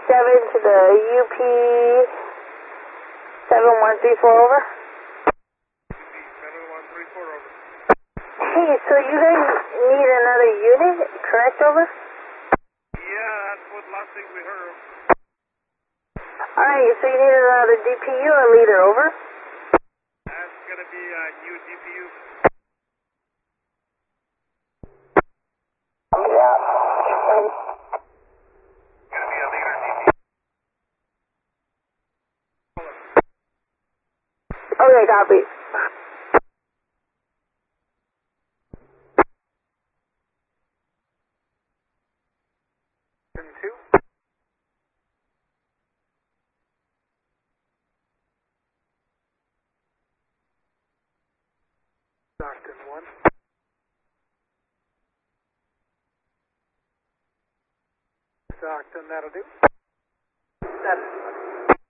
to the UP 7134, over. Hey, so you guys need another unit, correct, over? Yeah, that's what last thing we heard. Alright, so you need another DPU or leader, over? That's gonna be a new DPU. Yeah. Gonna be a leader DPU. Okay, copy. Two. Stockton 1. Stockton, that'll do. That's